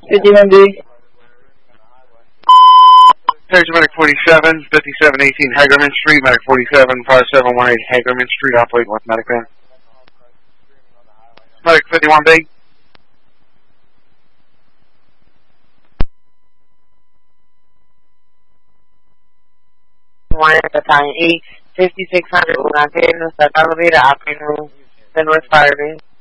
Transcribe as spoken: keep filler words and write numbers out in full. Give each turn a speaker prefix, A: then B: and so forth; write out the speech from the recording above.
A: fifty-one B.
B: Page Medic forty-seven, fifty-seven eighteen Hagerman Street, Medic forty-seven, five seven one eight Hagerman Street, operate with Medic van. Medic fifty-one B.
C: One Battalion E, fifty-six hundred Ulan North Elevator, operating room, the North Fire Base.